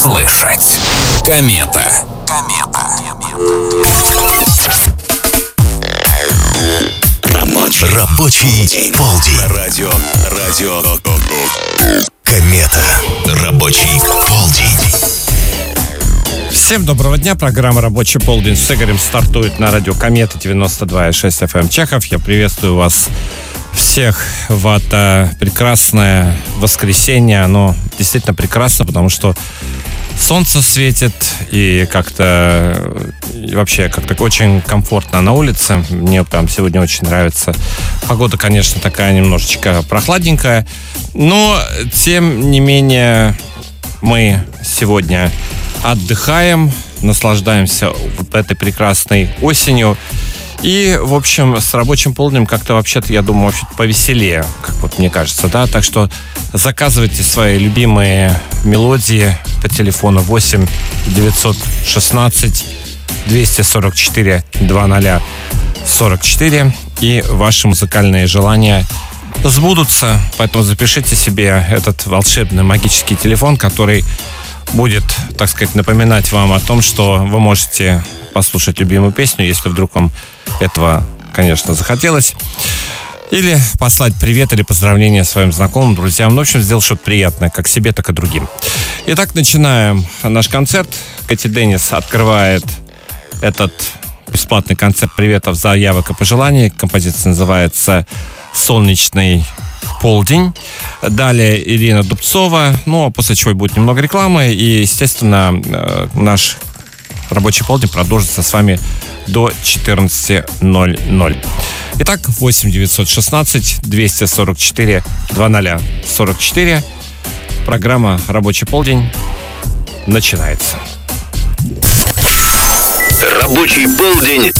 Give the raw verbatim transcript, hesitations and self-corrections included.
слышать. Комета. Комета. Рабочий, Рабочий полдень. Радио. Радио. Комета. Рабочий полдень. Всем доброго дня. Программа «Рабочий полдень» с Игорем стартует на радио Комета девяносто два и шесть эф эм Чехов. Я приветствую вас всех в это прекрасное воскресенье. Оно действительно прекрасно, потому что солнце светит и как-то и вообще как-то очень комфортно на улице. Мне прям сегодня очень нравится. Погода, конечно, такая немножечко прохладненькая, но тем не менее мы сегодня отдыхаем, наслаждаемся вот этой прекрасной осенью. И, в общем, с рабочим полднем как-то вообще-то, я думаю, вообще повеселее, как вот мне кажется, да. Так что заказывайте свои любимые мелодии по телефону восемь девятьсот шестнадцать двести сорок четыре двадцать сорок четыре, и ваши музыкальные желания сбудутся. Поэтому запишите себе этот волшебный магический телефон, который будет, так сказать, напоминать вам о том, что вы можете послушать любимую песню, если вдруг вам этого, конечно, захотелось. Или послать привет или поздравления своим знакомым, друзьям. Ну, в общем, сделать что-то приятное, как себе, так и другим. Итак, начинаем наш концерт. Кэти Деннис открывает этот бесплатный концерт приветов, заявок и пожеланий. Композиция называется «Солнечный полдень». Далее Ирина Дубцова. Ну, а после чего будет немного рекламы. И, естественно, наш рабочий полдень продолжится с вами до четырнадцати ноль-ноль. Итак, восемь девятьсот шестнадцать двести сорок четыре двадцать сорок четыре. Программа «Рабочий полдень» начинается. Рабочий полдень